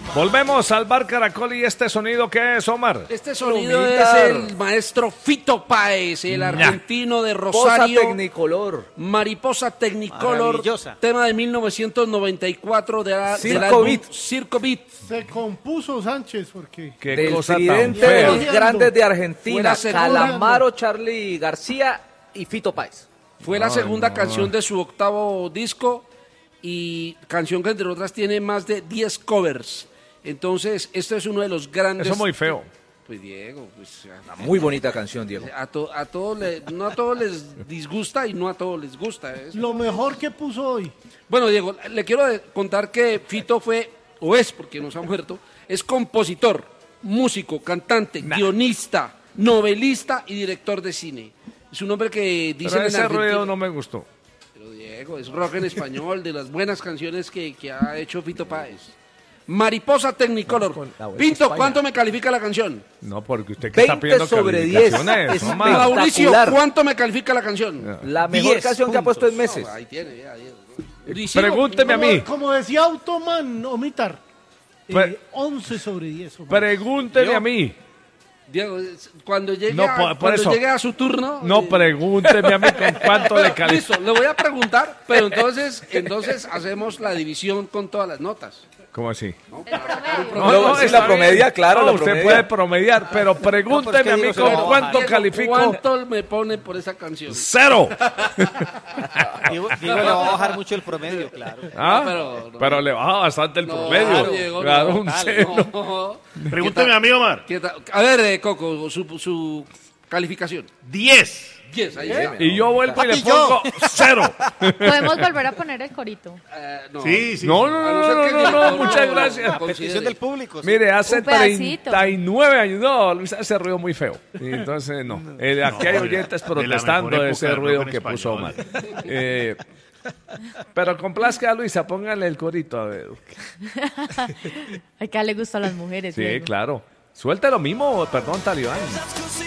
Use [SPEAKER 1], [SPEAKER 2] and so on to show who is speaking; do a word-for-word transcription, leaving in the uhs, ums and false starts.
[SPEAKER 1] Volvemos al Bar Caracol y este sonido, ¿qué es, Omar?
[SPEAKER 2] Este sonido es el maestro Fito Páez, el argentino de Rosario.
[SPEAKER 3] Mariposa Technicolor.
[SPEAKER 2] Mariposa Technicolor, tema de mil novecientos noventa y cuatro de la,
[SPEAKER 3] Circo
[SPEAKER 2] del álbum
[SPEAKER 3] Beat.
[SPEAKER 2] Circo Beat.
[SPEAKER 4] Se compuso Sánchez porque...
[SPEAKER 1] Qué
[SPEAKER 3] Del
[SPEAKER 1] cosa tan
[SPEAKER 3] tridente
[SPEAKER 1] fea.
[SPEAKER 3] de los grandes de
[SPEAKER 2] Fue
[SPEAKER 3] Argentina,
[SPEAKER 2] la segunda.
[SPEAKER 3] Calamaro, Charly García y Fito Páez.
[SPEAKER 2] Fue la
[SPEAKER 1] Ay,
[SPEAKER 2] segunda
[SPEAKER 1] no.
[SPEAKER 2] canción de su octavo disco y canción que entre otras tiene más de diez covers. Entonces, esto es uno de los grandes...
[SPEAKER 1] Eso es muy feo.
[SPEAKER 2] Pues Diego, pues...
[SPEAKER 3] Una muy bonita canción, Diego.
[SPEAKER 2] A, to, a todos le- no a todos les disgusta y no a todos les gusta. Es-
[SPEAKER 4] Lo mejor que puso hoy.
[SPEAKER 2] Bueno, Diego, le quiero de- contar que Fito fue, o es porque no se ha muerto, es compositor, músico, cantante, guionista, novelista y director de cine. Es un hombre que dicen
[SPEAKER 1] Pero
[SPEAKER 2] en
[SPEAKER 1] ese
[SPEAKER 2] Argentina...
[SPEAKER 1] ruido no me gustó.
[SPEAKER 2] Pero Diego, es rock en español, de las buenas canciones que, que ha hecho Fito Páez. Mariposa Technicolor. Pinto, ¿cuánto me califica la canción?
[SPEAKER 1] No, porque usted que está
[SPEAKER 3] veinte
[SPEAKER 1] pidiendo
[SPEAKER 3] sobre diez.
[SPEAKER 1] calificaciones,
[SPEAKER 3] Es
[SPEAKER 1] Omar.
[SPEAKER 3] espectacular.
[SPEAKER 2] Mauricio, ¿cuánto me califica la canción?
[SPEAKER 3] La mejor
[SPEAKER 2] diez
[SPEAKER 3] canción que ha puesto en
[SPEAKER 2] puntos.
[SPEAKER 3] meses.
[SPEAKER 2] No, ahí tiene, ya, ya. Y sigo-
[SPEAKER 1] Pregúnteme a
[SPEAKER 4] Como,
[SPEAKER 1] mí.
[SPEAKER 4] como decía Automan, Omitar. eh,
[SPEAKER 1] Pre-
[SPEAKER 4] once sobre diez. Omar.
[SPEAKER 1] Pregúnteme
[SPEAKER 2] Yo-
[SPEAKER 1] a mí.
[SPEAKER 2] Diego, es- cuando llegue,
[SPEAKER 1] No,
[SPEAKER 2] a,
[SPEAKER 1] por- por
[SPEAKER 2] cuando
[SPEAKER 1] eso.
[SPEAKER 2] llegue a su turno...
[SPEAKER 1] No,
[SPEAKER 2] eh,
[SPEAKER 1] pregúnteme a mí con cuánto le
[SPEAKER 2] pero,
[SPEAKER 1] califico.
[SPEAKER 2] listo, le voy a preguntar, pero entonces, entonces hacemos la división con todas las notas.
[SPEAKER 1] ¿Cómo así?
[SPEAKER 2] ¿no?
[SPEAKER 3] No, sí,
[SPEAKER 1] está
[SPEAKER 3] la promedia,
[SPEAKER 1] bien.
[SPEAKER 3] claro,
[SPEAKER 1] No,
[SPEAKER 3] la
[SPEAKER 1] usted
[SPEAKER 3] promedia.
[SPEAKER 1] puede promediar, pero pregúnteme a mí con
[SPEAKER 3] no,
[SPEAKER 1] cuánto
[SPEAKER 2] Diego,
[SPEAKER 1] califico.
[SPEAKER 2] ¿Cuánto me pone por esa canción?
[SPEAKER 1] Cero.
[SPEAKER 5] Diego, Diego le va a bajar mucho el promedio, claro.
[SPEAKER 1] ¿Ah?
[SPEAKER 2] pero-
[SPEAKER 1] Pero le baja bastante el
[SPEAKER 2] No,
[SPEAKER 1] promedio.
[SPEAKER 2] Diego,
[SPEAKER 1] Claro,
[SPEAKER 2] no,
[SPEAKER 1] un
[SPEAKER 2] tal,
[SPEAKER 1] cero.
[SPEAKER 2] no.
[SPEAKER 6] Pregúnteme a mí, Omar.
[SPEAKER 2] ¿Qué tal? A ver, eh, Coco, su, su calificación.
[SPEAKER 6] diez.
[SPEAKER 2] diez, ahí
[SPEAKER 3] Bien.
[SPEAKER 2] está.
[SPEAKER 1] Y yo vuelvo y le
[SPEAKER 5] Papi, yo.
[SPEAKER 1] pongo cero.
[SPEAKER 7] Podemos volver a poner el corito.
[SPEAKER 2] Eh, no.
[SPEAKER 6] Sí, sí.
[SPEAKER 1] No, no,
[SPEAKER 2] A
[SPEAKER 1] no,
[SPEAKER 2] no
[SPEAKER 1] no,
[SPEAKER 2] ser
[SPEAKER 1] no,
[SPEAKER 2] que
[SPEAKER 1] no,
[SPEAKER 2] el
[SPEAKER 1] no,
[SPEAKER 2] director
[SPEAKER 1] muchas
[SPEAKER 2] lo
[SPEAKER 1] gracias.
[SPEAKER 2] considere.
[SPEAKER 5] Petición del público. sí.
[SPEAKER 1] Mire, hace
[SPEAKER 7] Un pedacito.
[SPEAKER 1] treinta y nueve años, no, Luis hace ruido muy feo. Y entonces, no. Eh, aquí hay
[SPEAKER 6] de la-
[SPEAKER 1] oyentes
[SPEAKER 6] de la
[SPEAKER 1] protestando
[SPEAKER 6] mejor
[SPEAKER 1] de
[SPEAKER 6] época
[SPEAKER 1] ese
[SPEAKER 6] del
[SPEAKER 1] ruido
[SPEAKER 6] rock en
[SPEAKER 1] que puso Omar.
[SPEAKER 6] español.
[SPEAKER 1] Eh, pero complazca a Luisa, póngale el corito, a ver.
[SPEAKER 7] Acá le gusta a las mujeres.
[SPEAKER 1] Sí,
[SPEAKER 7] Diego.
[SPEAKER 1] claro. Suelte lo mismo, perdón, Talibán.